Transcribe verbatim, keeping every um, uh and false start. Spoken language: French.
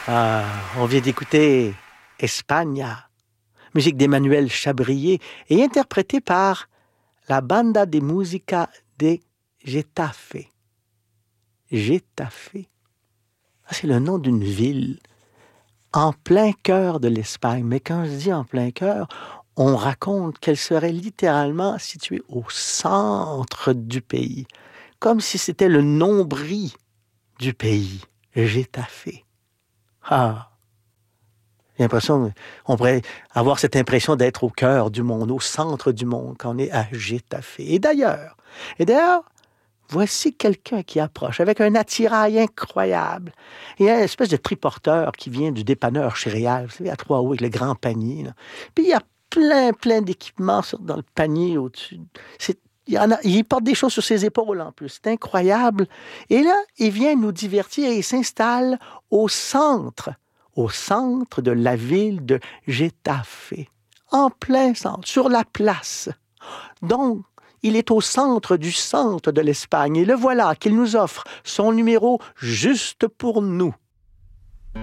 Ah, on vient d'écouter España, musique d'Emmanuel Chabrier et interprétée par la Banda de Música de Getafe. Getafe. Ah, c'est le nom d'une ville en plein cœur de l'Espagne. Mais quand je dis en plein cœur, on raconte qu'elle serait littéralement située au centre du pays, comme si c'était le nombril du pays, Getafe. Ah, j'ai l'impression, on pourrait avoir cette impression d'être au cœur du monde, au centre du monde, quand on est à Getafe. Et d'ailleurs, et d'ailleurs, voici quelqu'un qui approche avec un attirail incroyable. Il y a une espèce de triporteur qui vient du dépanneur chez Réal, vous savez, à trois hauts avec le grand panier. Là. Puis il y a plein, plein d'équipements sur, dans le panier au-dessus. C'est, il, y en a, il porte des choses sur ses épaules en plus. C'est incroyable. Et là, il vient nous divertir et il s'installe au centre, au centre de la ville de Getafe. En plein centre, sur la place. Donc, il est au centre du centre de l'Espagne. Et le voilà qu'il nous offre son numéro juste pour nous.